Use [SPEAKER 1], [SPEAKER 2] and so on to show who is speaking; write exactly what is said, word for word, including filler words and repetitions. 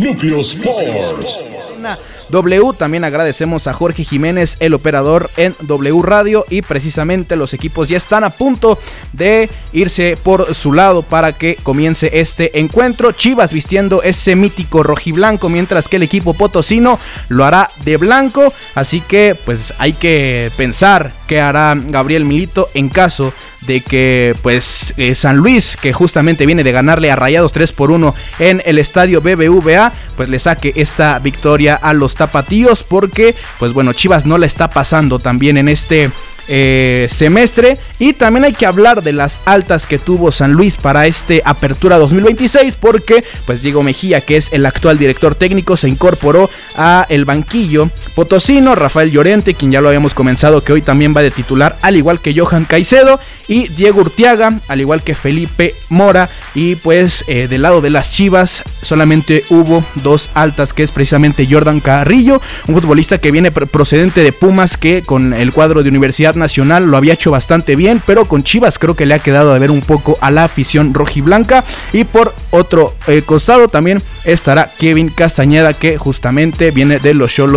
[SPEAKER 1] Núcleo Sports.
[SPEAKER 2] W, también agradecemos a Jorge Jiménez, el operador en W Radio, y precisamente los equipos ya están a punto de irse por su lado para que comience este encuentro. Chivas vistiendo ese mítico rojiblanco, mientras que el equipo potosino lo hará de blanco, así que pues hay que pensar qué hará Gabriel Milito en caso de que pues eh, San Luis, que justamente viene de ganarle a Rayados tres por uno en el estadio B B V A, pues le saque esta victoria a los tapatíos, porque pues bueno, Chivas no la está pasando también en este eh, semestre. Y también hay que hablar de las altas que tuvo San Luis para este Apertura dos mil veintiséis, porque pues Diego Mejía, que es el actual director técnico, se incorporó a el banquillo potosino. Rafael Llorente, quien ya lo habíamos comenzado, que hoy también va de titular, al igual que Johan Caicedo, y Diego Urteaga, al igual que Felipe Mora. Y pues eh, del lado de las Chivas solamente hubo dos altas, que es precisamente Jordan Carrillo, un futbolista que viene procedente de Pumas, que con el cuadro de Universidad Nacional lo había hecho bastante bien, pero con Chivas creo que le ha quedado de ver un poco a la afición rojiblanca. Y por otro eh, costado también estará Kevin Castañeda, que justamente viene de los Xolos